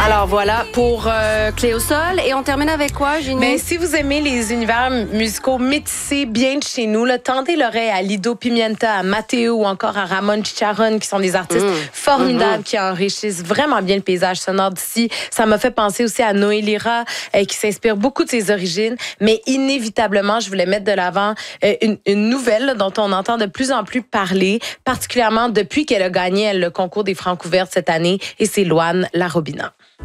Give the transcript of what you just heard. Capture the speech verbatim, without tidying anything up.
Alors voilà pour euh, Clé au sol. Et on termine avec quoi, Génie? Mais si vous aimez les univers musicaux métissés bien de chez nous, là, tendez l'oreille à Lido Pimienta, à Matteo ou encore à Ramon Chicharron, qui sont des artistes mmh. formidables, mmh. qui enrichissent vraiment bien le paysage sonore d'ici. Ça m'a fait penser aussi à Noé Lira, euh, qui s'inspire beaucoup de ses origines. Mais inévitablement, je voulais mettre de l'avant euh, une, une nouvelle là, dont on entend de plus en plus parler, particulièrement depuis qu'elle a gagné le concours des Francs ouvertes cette année, et c'est Loane Larobina.